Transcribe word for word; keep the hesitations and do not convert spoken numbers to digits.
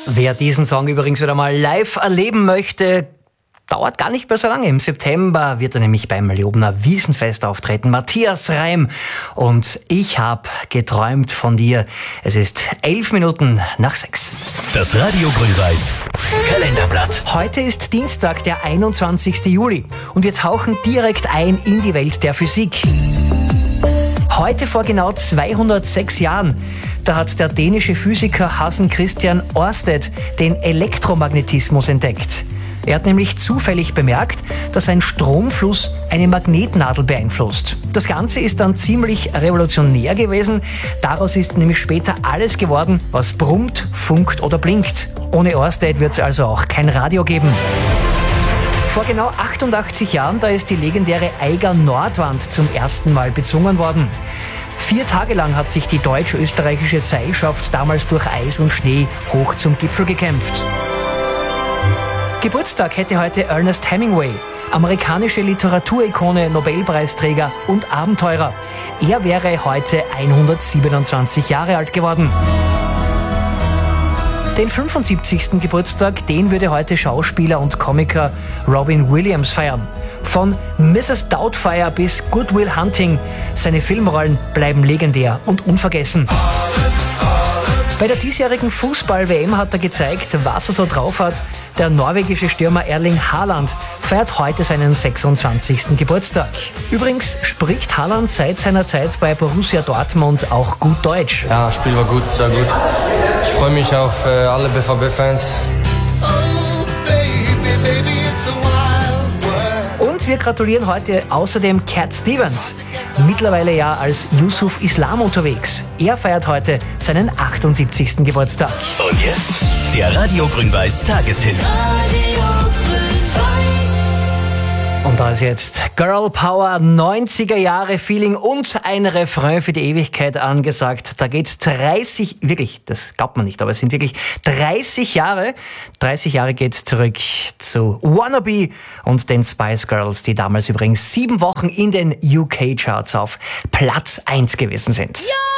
Wer diesen Song übrigens wieder mal live erleben möchte, dauert gar nicht mehr so lange. Im September wird er nämlich beim Leobener Wiesenfest auftreten. Matthias Reim. Und ich habe geträumt von dir. Es ist elf Minuten nach sechs. Das Radio Grün-Weiß Kalenderblatt. Heute ist Dienstag, der einundzwanzigsten Juli. Und wir tauchen direkt ein in die Welt der Physik. Heute vor genau zweihundertsechs Jahren, da hat der dänische Physiker Hans Christian Ørsted den Elektromagnetismus entdeckt. Er hat nämlich zufällig bemerkt, dass ein Stromfluss eine Magnetnadel beeinflusst. Das Ganze ist dann ziemlich revolutionär gewesen. Daraus ist nämlich später alles geworden, was brummt, funkt oder blinkt. Ohne Ørsted wird es also auch kein Radio geben. Vor genau achtundachtzig Jahren, da ist die legendäre Eiger Nordwand zum ersten Mal bezwungen worden. Vier Tage lang hat sich die deutsch-österreichische Seilschaft damals durch Eis und Schnee hoch zum Gipfel gekämpft. Geburtstag hätte heute Ernest Hemingway, amerikanische Literaturikone, Nobelpreisträger und Abenteurer. Er wäre heute hundertsiebenundzwanzig Jahre alt geworden. Den fünfundsiebzigsten Geburtstag, den würde heute Schauspieler und Komiker Robin Williams feiern. Von Misses Doubtfire bis Good Will Hunting, seine Filmrollen bleiben legendär und unvergessen. Bei der diesjährigen Fußball-W M hat er gezeigt, was er so drauf hat. Der norwegische Stürmer Erling Haaland feiert heute seinen sechsundzwanzigsten Geburtstag. Übrigens spricht Haaland seit seiner Zeit bei Borussia Dortmund auch gut Deutsch. Ja, das Spiel war gut, sehr gut. Ich freue mich auf äh, alle B V B-Fans. Und wir gratulieren heute außerdem Cat Stevens, mittlerweile ja als Yusuf Islam unterwegs. Er feiert heute seinen achtundsiebzigsten Geburtstag. Und jetzt der Radio Grün-Weiß Tageshit. Und da ist jetzt Girl Power, neunziger Jahre Feeling und ein Refrain für die Ewigkeit angesagt. Da geht's dreißig, wirklich, das glaubt man nicht, aber es sind wirklich dreißig Jahre. dreißig Jahre geht's zurück zu Wannabe und den Spice Girls, die damals übrigens sieben Wochen in den U K-Charts auf Platz eins gewesen sind. Ja!